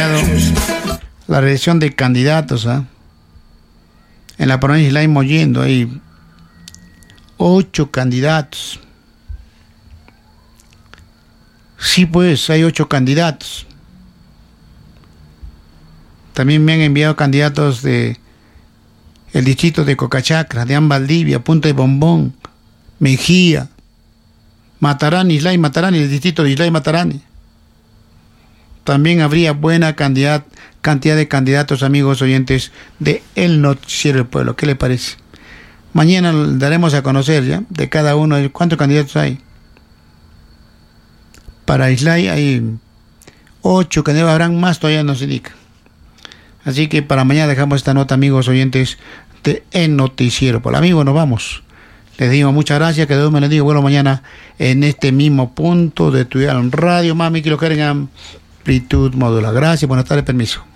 enviado la reelección de candidatos, en la provincia de Islay Mollendo hay 8 candidatos. Sí, pues, hay 8 candidatos. También me han enviado candidatos de el distrito de Cocachacra, de Valdivia, Punta de Bombón, Mejía, Matarani, Islay Matarani, el distrito de Islay Matarani. También habría buena cantidad de candidatos, amigos oyentes, de El Noticiero del Pueblo. ¿Qué le parece? Mañana daremos a conocer ya de cada uno cuántos candidatos hay. Para Islay hay 8 candidatos, habrán más, todavía no se indica. Así que para mañana dejamos esta nota, amigos oyentes, de El Noticiero. Por amigo, nos vamos. Les digo muchas gracias, que Dios me les diga. Bueno, mañana en este mismo punto de tu radio, mami, que lo quieran amplitud modulada. Gracias, buenas tardes, permiso.